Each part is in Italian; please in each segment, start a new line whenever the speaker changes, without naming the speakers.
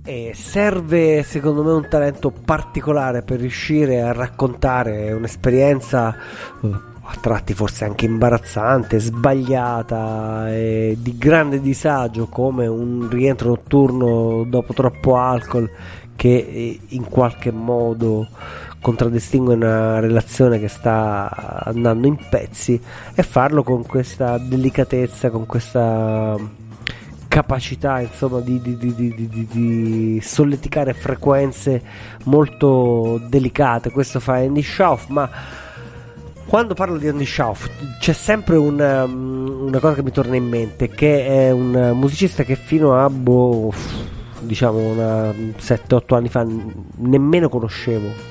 E serve secondo me un talento particolare per riuscire a raccontare un'esperienza a tratti forse anche imbarazzante, sbagliata e di grande disagio, come un rientro notturno dopo troppo alcol che in qualche modo contraddistingue una relazione che sta andando in pezzi, e farlo con questa delicatezza, con questa capacità insomma di solleticare frequenze molto delicate. Questo fa Andy Schauf. Ma quando parlo di Andy Schauf c'è sempre una cosa che mi torna in mente, che è un musicista che fino a diciamo 7-8 anni fa nemmeno conoscevo.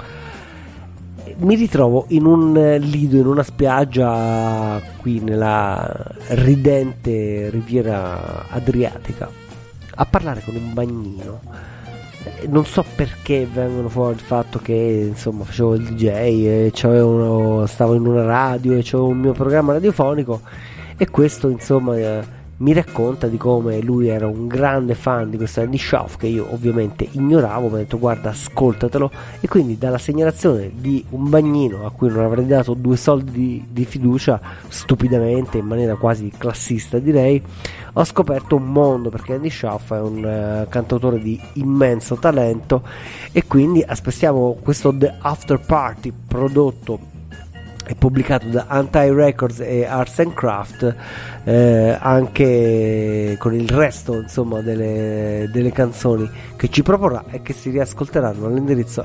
Mi ritrovo in un lido, in una spiaggia qui nella ridente riviera adriatica, a parlare con un bagnino. Non so perché vengono fuori il fatto che insomma facevo il DJ e stavo in una radio e c'avevo un mio programma radiofonico, e questo insomma mi racconta di come lui era un grande fan di questo Andy Schauf, che io ovviamente ignoravo. Mi ha detto: guarda, ascoltatelo. E quindi dalla segnalazione di un bagnino a cui non avrei dato 2 soldi di fiducia, stupidamente, in maniera quasi classista direi, ho scoperto un mondo, perché Andy Schauf è un cantautore di immenso talento. E quindi aspettiamo questo The After Party, prodotto e pubblicato da Anti Records e Arts and Craft, anche con il resto insomma delle canzoni che ci proporrà e che si riascolteranno all'indirizzo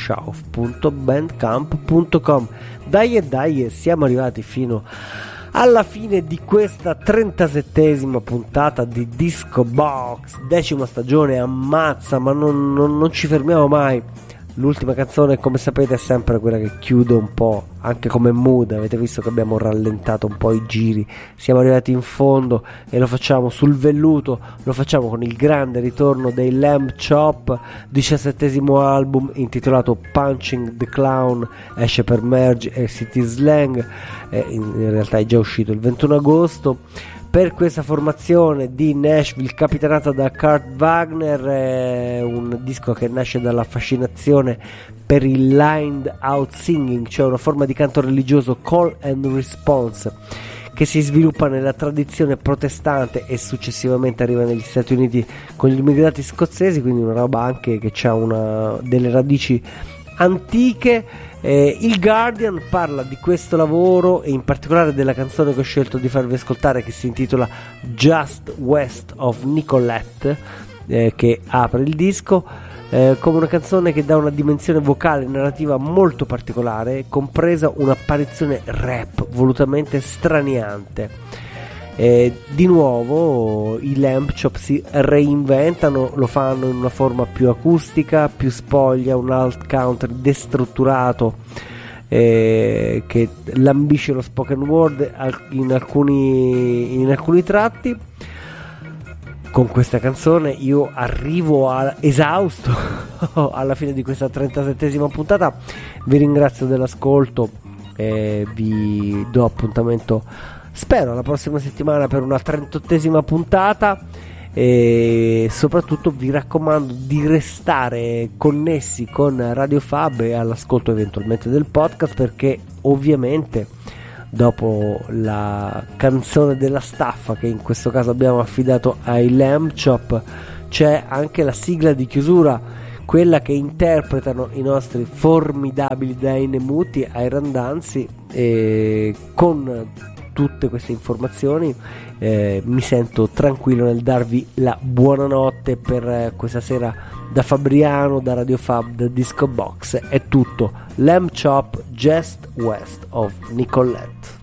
andyschauf.bandcamp.com. Dai, siamo arrivati fino alla fine di questa 37esima puntata di Disco Box, 10ª stagione. Ammazza, ma non ci fermiamo mai. L'ultima canzone, come sapete, è sempre quella che chiude un po', anche come mood. Avete visto che abbiamo rallentato un po' i giri, siamo arrivati in fondo e lo facciamo sul velluto. Lo facciamo con il grande ritorno dei Lamb Chop, 17esimo album intitolato Punching the Clown, esce per Merge e City Slang, in realtà è già uscito il 21 agosto. Per questa formazione di Nashville, capitanata da Kurt Wagner, è un disco che nasce dalla fascinazione per il lined out singing, cioè una forma di canto religioso, call and response, che si sviluppa nella tradizione protestante e successivamente arriva negli Stati Uniti con gli immigrati scozzesi, quindi una roba anche che ha delle radici antiche. Il Guardian parla di questo lavoro e in particolare della canzone che ho scelto di farvi ascoltare, che si intitola Just West of Nicolette, che apre il disco, come una canzone che dà una dimensione vocale e narrativa molto particolare, compresa un'apparizione rap volutamente straniante. Di nuovo i Lamb Chop si reinventano, lo fanno in una forma più acustica, più spoglia, un alt country destrutturato che lambisce lo spoken word in alcuni tratti. Con questa canzone io arrivo esausto alla fine di questa 37esima puntata. Vi ringrazio dell'ascolto e vi do appuntamento, spero, la prossima settimana per una 38esima puntata, e soprattutto vi raccomando di restare connessi con Radio Fab e all'ascolto eventualmente del podcast, perché ovviamente dopo la canzone della staffa, che in questo caso abbiamo affidato ai Lamb Chop, c'è anche la sigla di chiusura, quella che interpretano i nostri formidabili Dainemuti ai Randanzi. E con tutte queste informazioni mi sento tranquillo nel darvi la buonanotte per questa sera. Da Fabriano, da Radio Fab, da Disco Box è tutto. Lamb Chop, Just West of Nicolette.